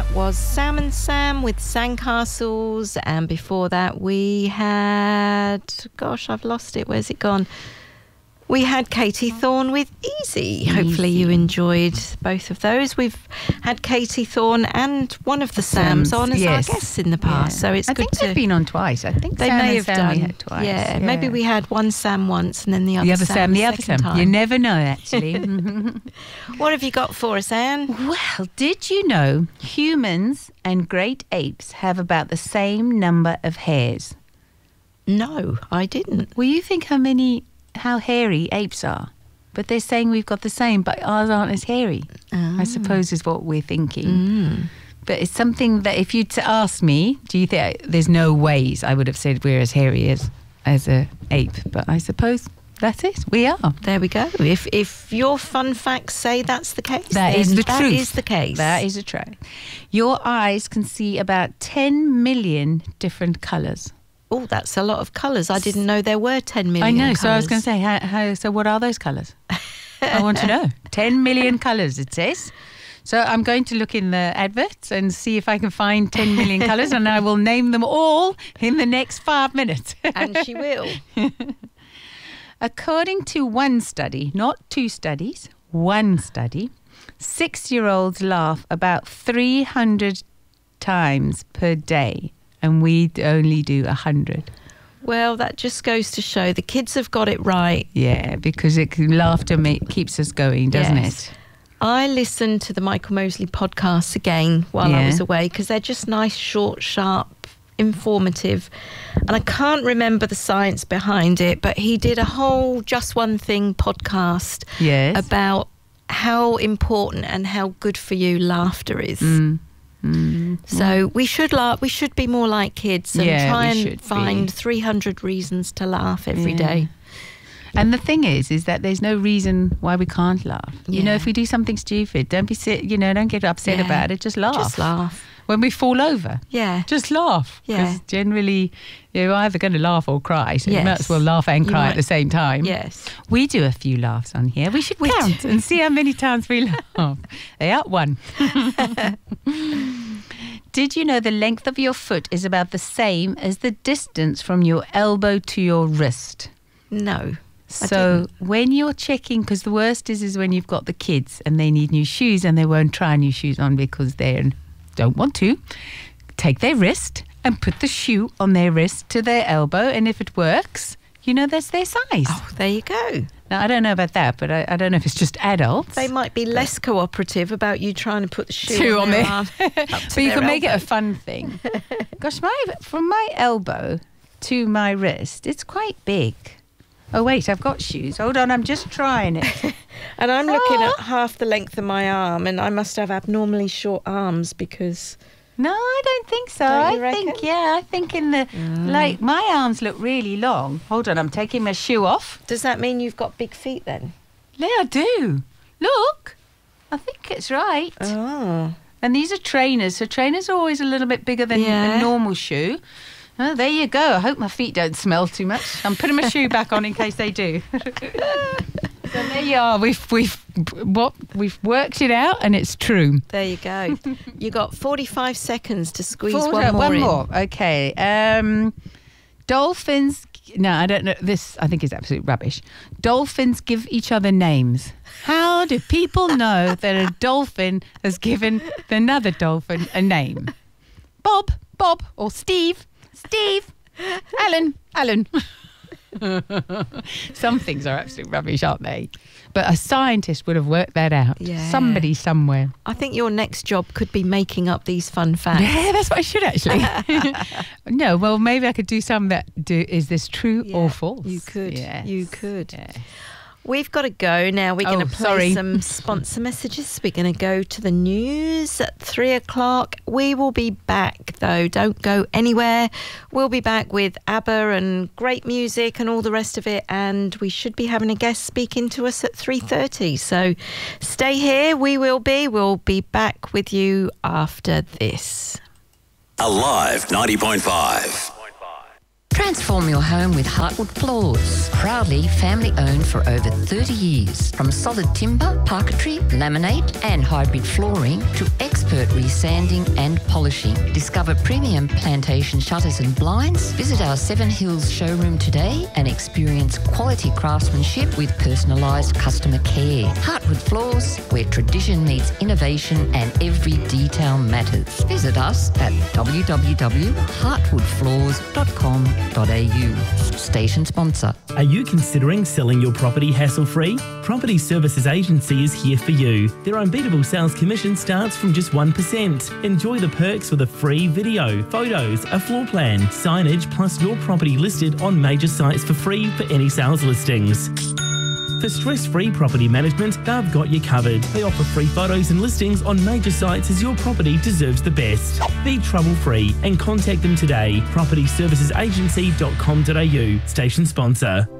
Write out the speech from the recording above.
was Sam and Sam with Sandcastles, and before that we had, gosh, I've lost it. Where's it gone? We had Katie Thorne with Easy. Hopefully you enjoyed both of those. We've had Katie Thorne and one of the Sams on as our guests in the past, so it's good to... I think they've been on twice. I think they Sam may and have Sam we done. had twice. Yeah, maybe we had one Sam once and then the other Sam the other Sam. time. You never know, actually. What have you got for us, Anne? Well, did you know humans and great apes have about the same number of hairs? No, I didn't. Well, you think how hairy apes are, but they're saying we've got the same, but ours aren't as hairy. I suppose is what we're thinking. But it's something that if you'd asked me, do you think there's no ways I would have said we're as hairy as a ape? But I suppose that's it. We are. There we go. If your fun facts say that's the case, that is the truth. That is the case. That is a truth. Your eyes can see about 10 million different colours. Oh, that's a lot of colours. I didn't know there were 10 million I know, colours. so I was going to say, so what are those colours? I want to know. 10 million colours, it says. So I'm going to look in the adverts and see if I can find 10 million colours, and I will name them all in the next 5 minutes. And she will. According to one study, not two studies, one study, 6-year-olds laugh about 300 times per day. And we only do 100. Well, that just goes to show the kids have got it right. Yeah, because laughter keeps us going, doesn't it? I listened to the Michael Mosley podcasts again while I was away because they're just nice, short, sharp, informative. And I can't remember the science behind it, but he did a whole Just One Thing podcast about how important and how good for you laughter is. So we should laugh. We should be more like kids and try and find 300 reasons to laugh every day. And the thing is that there's no reason why we can't laugh. You know, if we do something stupid, don't get upset about it. Just laugh. Just laugh. When we fall over, just laugh. Yeah. Because generally, you're either going to laugh or cry. So you might as well laugh and cry at the same time. Yes. We do a few laughs on here. We should count and see how many times we laugh. They are one. Did you know the length of your foot is about the same as the distance from your elbow to your wrist? No. So when you're checking, because the worst is when you've got the kids and they need new shoes and they won't try new shoes on because they don't want to, take their wrist and put the shoe on their wrist to their elbow, and if it works, that's their size. Oh, there you go. Now, I don't know about that, but I don't know if it's just adults. They might be less cooperative about you trying to put the shoe on their arm. But you can make it a fun thing. Gosh, from my elbow to my wrist, it's quite big. Oh, wait, I've got shoes. Hold on, I'm just trying it. And I'm looking at half the length of my arm, and I must have abnormally short arms because... No, I don't think so. I think in the... Like, my arms look really long. Hold on, I'm taking my shoe off. Does that mean you've got big feet then? Yeah, I do. Look, I think it's right. Oh. And these are trainers, so trainers are always a little bit bigger than a normal shoe. Oh, there you go. I hope my feet don't smell too much. I'm putting my shoe back on in case they do. So there you are. We've worked it out, and it's true. There you go. You got 45 seconds to squeeze one more. Okay. Dolphins. No, I don't know. This I think is absolute rubbish. Dolphins give each other names. How do people know that a dolphin has given another dolphin a name? Bob, or Steve, Alan. Some things are absolute rubbish, aren't they? But a scientist would have worked that out. Yeah. Somebody somewhere. I think your next job could be making up these fun facts. Yeah, that's what I should actually. No, well, maybe I could do some is this true or false? You could. Yes. You could. Yes. We've got to go now. We're going to play some sponsor messages. We're going to go to the news at 3:00. We will be back, though. Don't go anywhere. We'll be back with ABBA and great music and all the rest of it. And we should be having a guest speaking to us at 3:30. So stay here. We'll be back with you after this. Alive 90.5. Transform your home with Heartwood Floors. Proudly family owned for over 30 years. From solid timber, parquetry, laminate and hybrid flooring to expert resanding and polishing. Discover premium plantation shutters and blinds. Visit our Seven Hills showroom today and experience quality craftsmanship with personalised customer care. Heartwood Floors, where tradition meets innovation and every detail matters. Visit us at www.heartwoodfloors.com.au. Station sponsor. Are you considering selling your property hassle-free? Property Services Agency is here for you. Their unbeatable sales commission starts from just 1%. Enjoy the perks with a free video, photos, a floor plan, signage, plus your property listed on major sites for free for any sales listings. For stress-free property management, they've got you covered. They offer free photos and listings on major sites as your property deserves the best. Be trouble-free and contact them today. propertyservicesagency.com.au. Station sponsor.